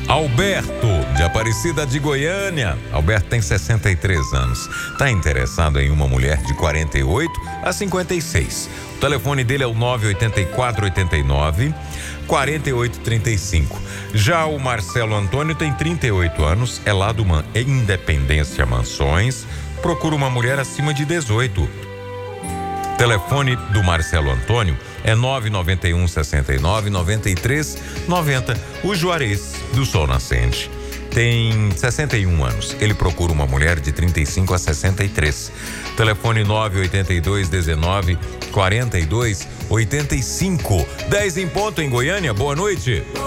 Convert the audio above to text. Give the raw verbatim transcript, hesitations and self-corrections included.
Alberto, de Aparecida de Goiânia. Alberto tem sessenta e três anos. Está interessado em uma mulher de quarenta e oito a cinquenta e seis. O telefone dele é o nove oito quatro oito nove, quatro oito três cinco. Já o Marcelo Antônio tem trinta e oito anos, é lá do Man- Independência Mansões. Procura uma mulher acima de dezoito. Telefone do Marcelo Antônio é nove nove um, seis nove, nove três nove zero. O Juarez, do Sol Nascente, tem sessenta e um anos. Ele procura uma mulher de trinta e cinco a sessenta e três. Telefone nove oito dois, dezenove, quarenta e dois, oitenta e cinco. dez em ponto em Goiânia. Boa noite.